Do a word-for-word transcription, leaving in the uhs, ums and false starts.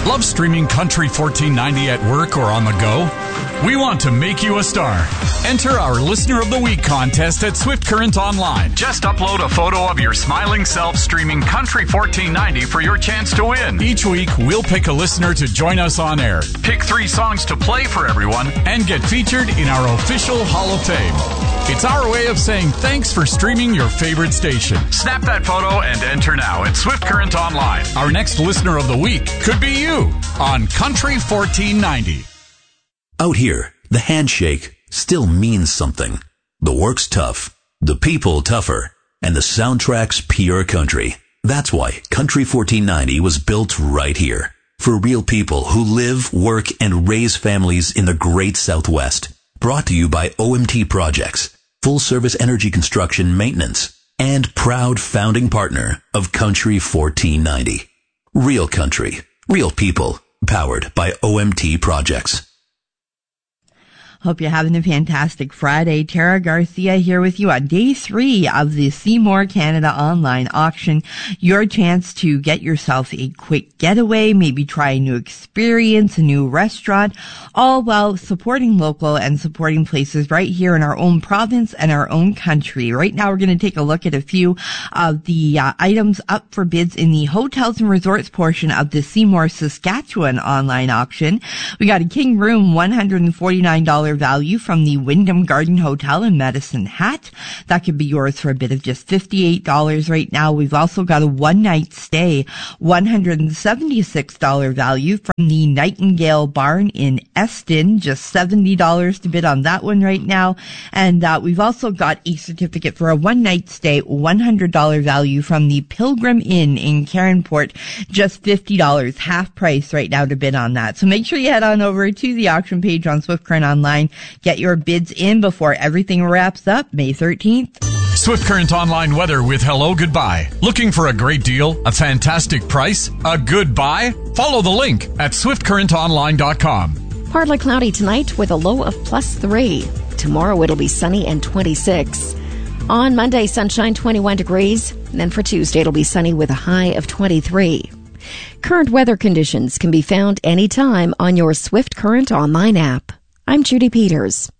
Love streaming Country fourteen ninety at work or on the go? We want to make you a star. Enter our Listener of the Week contest at Swift Current Online. Just upload a photo of your smiling self streaming Country fourteen ninety for your chance to win. Each week, we'll pick a listener to join us on air, pick three songs to play for everyone, and get featured in our official Hall of Fame. It's our way of saying thanks for streaming your favorite station. Snap that photo and enter now at Swift Current Online. Our next Listener of the Week could be you on Country fourteen ninety. Out here, the handshake still means something. The work's tough, the people tougher, and the soundtrack's pure country. That's why Country fourteen ninety was built right here. For real people who live, work, and raise families in the great Southwest. Brought to you by O M T Projects, full service energy construction maintenance, and proud founding partner of Country fourteen ninety. Real country, real people, powered by O M T Projects. Hope you're having a fantastic Friday. Tara Garcia here with you on day three of the Seymour Canada online auction. Your chance to get yourself a quick getaway, maybe try a new experience, a new restaurant, all while supporting local and supporting places right here in our own province and our own country. Right now we're going to take a look at a few of the uh, items up for bids in the hotels and resorts portion of the Seymour, Saskatchewan online auction. We got a king room, one hundred forty-nine dollars value from the Wyndham Garden Hotel in Medicine Hat. That could be yours for a bid of just fifty-eight dollars right now. We've also got a one-night stay, one hundred seventy-six dollars value from the Nightingale Barn in Eston, just seventy dollars to bid on that one right now. And uh, we've also got a certificate for a one-night stay, one hundred dollars value from the Pilgrim Inn in Caronport, just fifty dollars, half price right now to bid on that. So make sure you head on over to the auction page on Swift Current Online. Get your bids in before everything wraps up May thirteenth. Swift Current Online weather with Hello Goodbye. Looking for a great deal, a fantastic price, a good buy? Follow the link at swift current online dot com. Partly cloudy tonight with a low of plus three. Tomorrow it'll be sunny and twenty-six. On Monday, sunshine, twenty-one degrees. And then for Tuesday, it'll be sunny with a high of twenty-three. Current weather conditions can be found anytime on your Swift Current Online app. I'm Judy Peters.